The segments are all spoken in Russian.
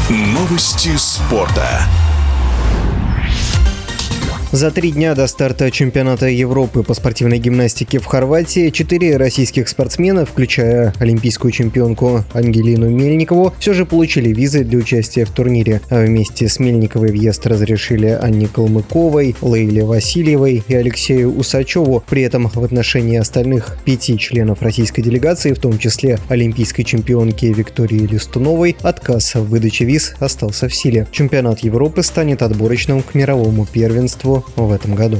Новости спорта. За 3 дня до старта чемпионата Европы по спортивной гимнастике в Хорватии 4 российских спортсмена, включая олимпийскую чемпионку Ангелину Мельникову, все же получили визы для участия в турнире. А вместе с Мельниковой въезд разрешили Анне Калмыковой, Лейле Васильевой и Алексею Усачеву. При этом в отношении остальных 5 членов российской делегации, в том числе олимпийской чемпионки Виктории Листуновой, отказ в выдаче виз остался в силе. Чемпионат Европы станет отборочным к мировому первенству в этом году.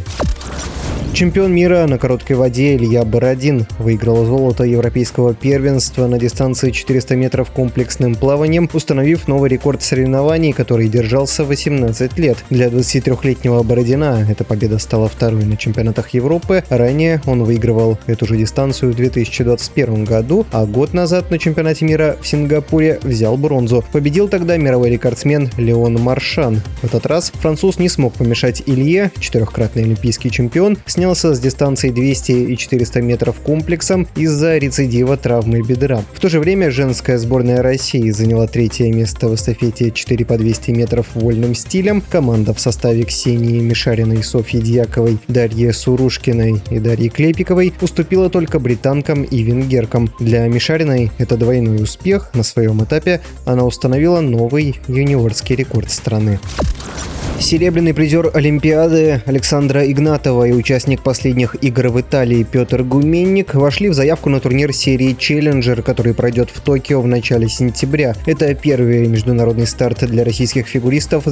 Чемпион мира на короткой воде Илья Бородин выиграл золото европейского первенства на дистанции 400 метров комплексным плаванием, установив новый рекорд соревнований, который держался 18 лет. Для 23-летнего Бородина эта победа стала второй на чемпионатах Европы. Ранее он выигрывал эту же дистанцию в 2021 году, а год назад на чемпионате мира в Сингапуре взял бронзу. Победил тогда мировой рекордсмен Леон Маршан. В этот раз француз не смог помешать Илье, 4-кратный олимпийский чемпион, снялся с дистанции 200 и 400 метров комплексом из-за рецидива травмы бедра. В то же время женская сборная России заняла 3-е место в эстафете 4 по 200 метров вольным стилем. Команда в составе Ксении Мишариной, Софьи Дьяковой, Дарьи Сурушкиной и Дарьи Клепиковой уступила только британкам и венгеркам. Для Мишариной это двойной успех. На своем этапе она установила новый юниорский рекорд страны. Серебряный призер Олимпиады Александра Игнатова и участник последних игр в Италии Петр Гуменник вошли в заявку на турнир серии «Челленджер», который пройдет в Токио в начале сентября. Это первый международный старт для российских фигуристов с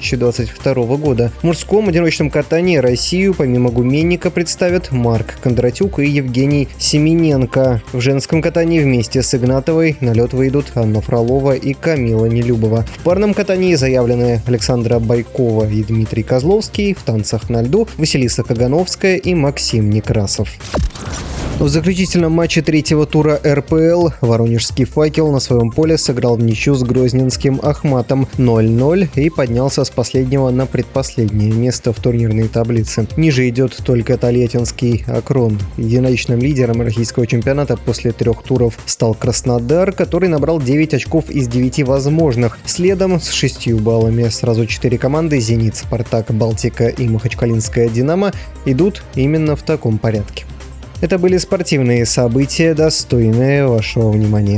2022 года. В мужском одиночном катании Россию помимо Гуменника представят Марк Кондратюк и Евгений Семененко. В женском катании вместе с Игнатовой на лед выйдут Анна Фролова и Камила Нелюбова. В парном катании заявлены Александра Байкова и Дмитрий Козловский, в танцах на льду Василиса Кагановская и Максим Некрасов. В заключительном матче 3-го тура РПЛ воронежский «Факел» на своем поле сыграл в ничью с грозненским «Ахматом» 0-0 и поднялся с последнего на предпоследнее место в турнирной таблице. Ниже идет только тольяттинский «Акрон». Единоличным лидером российского чемпионата после 3 туров стал Краснодар, который набрал 9 очков из 9 возможных. Следом с 6 баллами сразу 4 команды «Зенит», «Спартак», «Балтика» и «Махачкалинская Динамо» идут именно в таком порядке. Это были спортивные события, достойные вашего внимания.